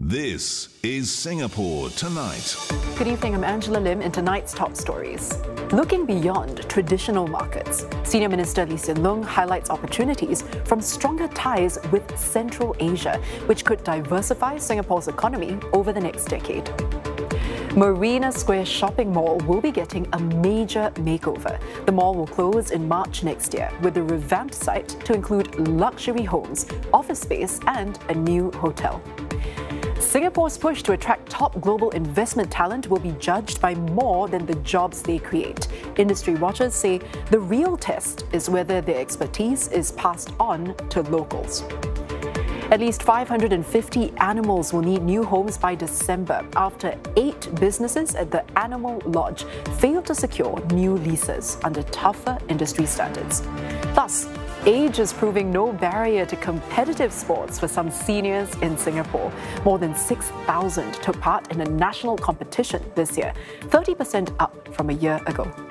This is Singapore Tonight. Good evening, I'm Angela Lim in tonight's top stories. Looking beyond traditional markets, Senior Minister Lee Hsien Loong highlights opportunities from stronger ties with Central Asia, which could diversify Singapore's economy over the next decade. Marina Square Shopping Mall will be getting a major makeover. The mall will close in March next year, with the revamped site to include luxury homes, office space and a new hotel. Singapore's push to attract top global investment talent will be judged by more than the jobs they create. Industry watchers say the real test is whether their expertise is passed on to locals. At least 550 animals will need new homes by December after 8 businesses at the Animal Lodge failed to secure new leases under tougher industry standards. Thus, age is proving no barrier to competitive sports for some seniors in Singapore. More than 6,000 took part in a national competition this year, 30% up from a year ago.